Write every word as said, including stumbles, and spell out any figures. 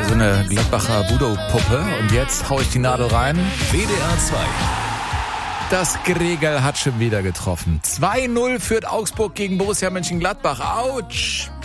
so eine Gladbacher Voodoo-Puppe. Und jetzt hau ich die Nadel rein. W D R zwei. Das Gregel hat schon wieder getroffen. zwei null führt Augsburg gegen Borussia Mönchengladbach. Autsch!